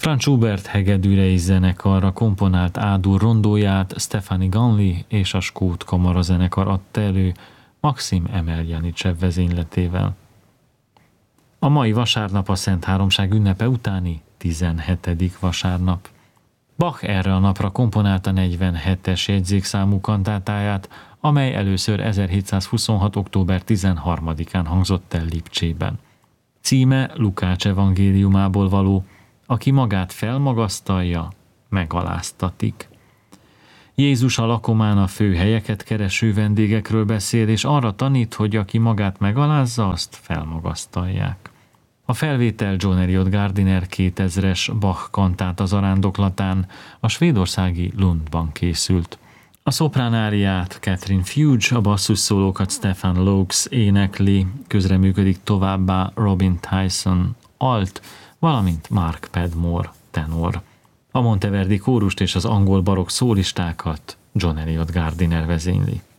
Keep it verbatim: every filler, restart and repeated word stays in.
Franz Schubert hegedűre és zenekarra komponált A-dur rondóját Stefani Ganli és a Skót kamarazenekar adta elő Maxim Emeljanicsev vezényletével. A mai vasárnap a Szent Háromság ünnepe utáni tizenhetedik vasárnap. Bach erre a napra komponálta negyvenhetes jegyzékszámú kantátáját, amely először ezerhétszázhuszonhat. október tizenharmadikán hangzott el Lipcsében. Címe Lukács evangéliumából való: aki magát felmagasztalja, megaláztatik. Jézus a lakomán a fő helyeket kereső vendégekről beszél, és arra tanít, hogy aki magát megalázza, azt felmagasztalják. A felvétel John Eliot Gardiner kétezres Bach kantáta zarándoklatán a svédországi Lundban készült. A szopránáriát Catherine Fuge, a basszusszólókat Stefan Laux énekli, közreműködik továbbá Robin Tyson alt, valamint Mark Padmore tenor. A Monteverdi kórust és az angol barokk szólistákat John Eliot Gardiner vezényli.